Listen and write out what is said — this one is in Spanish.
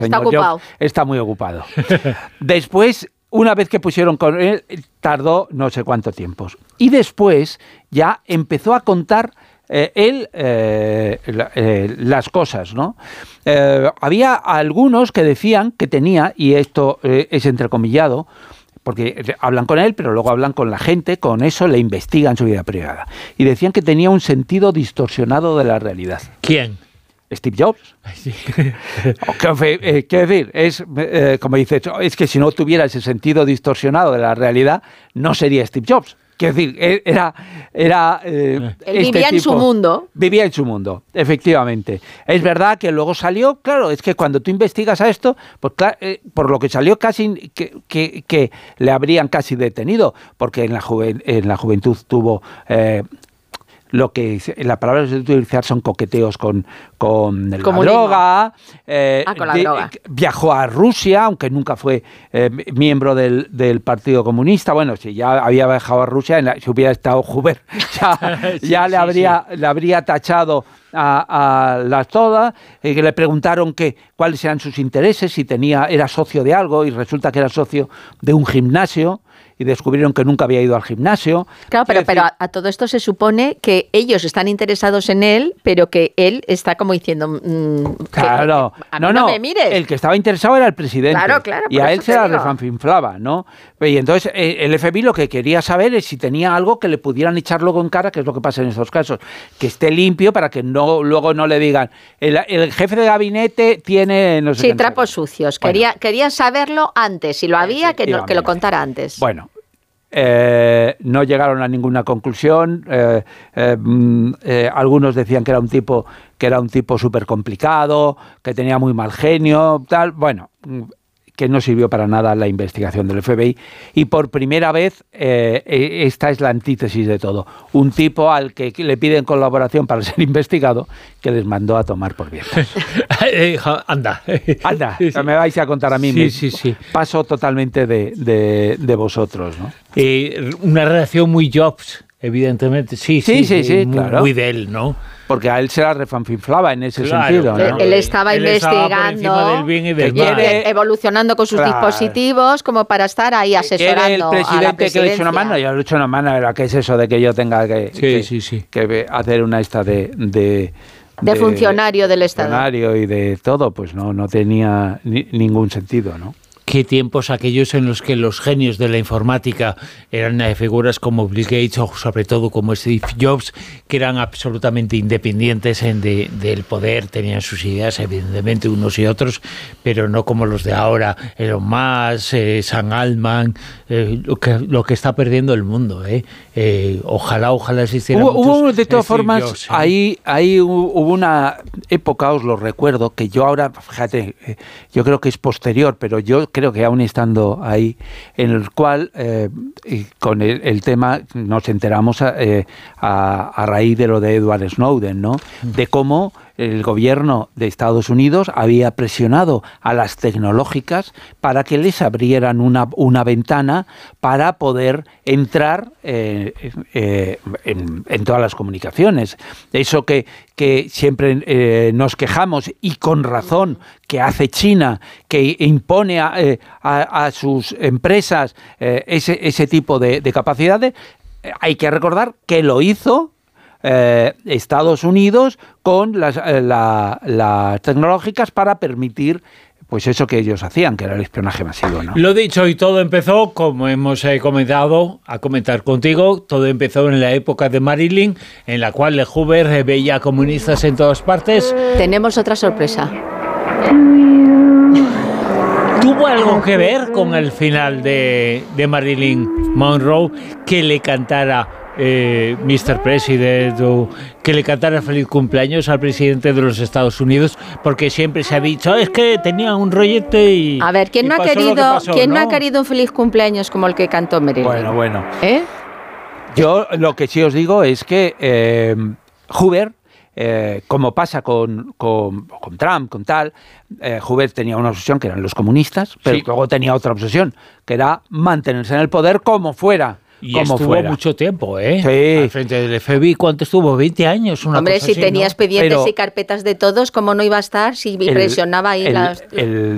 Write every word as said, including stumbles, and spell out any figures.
Está ocupado. Jobs está muy ocupado. Después, una vez que pusieron con él, tardó no sé cuánto tiempo. Y después ya empezó a contar eh, él eh, la, eh, las cosas, ¿no? Eh, había algunos que decían que tenía, y esto eh, es entrecomillado, porque hablan con él, pero luego hablan con la gente, con eso le investigan su vida privada. Y decían que tenía un sentido distorsionado de la realidad. ¿Quién? Steve Jobs. Sí. eh, quiero decir, es eh, como dices, es que si no tuviera ese sentido distorsionado de la realidad, no sería Steve Jobs. Quiero decir, era... era eh, Él este vivía tipo, en su mundo. Vivía en su mundo, efectivamente. Es verdad que luego salió, claro, es que cuando tú investigas a esto, pues claro, eh, por lo que salió casi, que, que, que le habrían casi detenido, porque en la, juven, en la juventud tuvo... Eh, lo que la palabra que se utilizar son coqueteos con, con la droga, eh, ah, con la de, droga. Viajó a Rusia, aunque nunca fue eh, miembro del, del Partido Comunista. Bueno, si ya había viajado a Rusia, en la, si hubiera estado Hoover, ya, sí, ya sí, le, habría, sí. le habría tachado a, a las todas, eh, que le preguntaron que, cuáles eran sus intereses, si tenía era socio de algo, y resulta que era socio de un gimnasio, y descubrieron que nunca había ido al gimnasio. Claro, pero, decir, pero a, a todo esto se supone que ellos están interesados en él, pero que él está como diciendo... Mmm, claro, que, que a no, mí no, no, me mires. El que estaba interesado era el presidente. Claro, claro. Y a él se la refanfinflaba, ¿no? Y entonces el F B I lo que quería saber es si tenía algo que le pudieran echar luego en cara, que es lo que pasa en estos casos, que esté limpio para que no luego no le digan, el, el jefe de gabinete tiene... No sé sí, trapos sucios. Bueno. Quería, quería saberlo antes, si lo había, que, no, que lo contara antes. Bueno. Eh, no llegaron a ninguna conclusión. Eh, eh, eh, algunos decían que era un tipo que era un tipo súper complicado, que tenía muy mal genio, tal. Bueno, que no sirvió para nada la investigación del F B I. Y por primera vez, eh, esta es la antítesis de todo. Un tipo al que le piden colaboración para ser investigado, que les mandó a tomar por vientos. Anda. Anda, sí, sí. Me vais a contar a mí. Sí, me sí, sí. Paso totalmente de, de, de vosotros, ¿no? Eh, una relación muy Jobs, evidentemente. Sí, sí, sí, sí, sí muy, claro. Muy de él, ¿no? Porque a él se la refanfinflaba en ese claro, sentido, claro. ¿no? Él, él estaba él investigando, estaba del bien y del mal. Quiere, evolucionando con sus claro. dispositivos como para estar ahí asesorando el presidente a la presidencia. Que le eche una mano, yo le echo una mano, ¿qué es eso de que yo tenga que, sí, que, sí, sí. que hacer una esta de... de De, de funcionario del Estado. Funcionario y de todo, pues no, no tenía ni, ningún sentido, ¿no? Qué tiempos aquellos en los que los genios de la informática eran eh, figuras como Bill Gates o sobre todo como Steve Jobs, que eran absolutamente independientes en de, del poder, tenían sus ideas evidentemente unos y otros, pero no como los de ahora, Elon Musk, eh, Sam Altman, eh, lo, que, lo que está perdiendo el mundo. Eh. Eh, ojalá, ojalá existiera hubo, muchos hubo de todas Steve formas, Jobs, ¿eh? ahí, ahí hubo una época, os lo recuerdo, que yo ahora, fíjate, eh, yo creo que es posterior, pero yo creo que aún estando ahí, en el cual eh, con el, el tema nos enteramos eh, a, a raíz de lo de Edward Snowden, ¿no? De cómo el gobierno de Estados Unidos había presionado a las tecnológicas para que les abrieran una, una ventana para poder entrar eh, eh, en, en todas las comunicaciones. Eso que, que siempre eh, nos quejamos, y con razón, que hace China, que impone a, eh, a, a sus empresas eh, ese, ese tipo de, de capacidades, eh, hay que recordar que lo hizo Eh, Estados Unidos con las, eh, la, las tecnológicas para permitir pues eso que ellos hacían, que era el espionaje masivo, ¿no? Lo dicho, y todo empezó, como hemos eh, comentado, a comentar contigo, todo empezó en la época de Marilyn, en la cual Hoover eh, veía comunistas en todas partes. Tenemos otra sorpresa. ¿Tuvo algo que ver con el final de, de Marilyn Monroe, que le cantara Eh, mister President, o que le cantara feliz cumpleaños al presidente de los Estados Unidos, porque siempre se ha dicho, es que tenía un rollete y a ver, ¿quién, no ha, querido, pasó, ¿quién ¿no? no ha querido un feliz cumpleaños como el que cantó Marilyn? Bueno, bueno. ¿Eh? Yo lo que sí os digo es que eh, Hoover, eh, como pasa con, con, con Trump, con tal, eh, Hoover tenía una obsesión que eran los comunistas, pero sí. Luego tenía otra obsesión, que era mantenerse en el poder como fuera. Y como estuvo fuera. mucho tiempo, ¿eh? Sí. Al frente del F B I, ¿cuánto estuvo? ¿veinte años? Una Hombre, cosa si así, tenía ¿no? expedientes Pero y carpetas de todos, ¿cómo no iba a estar si el, presionaba ahí el, las...? El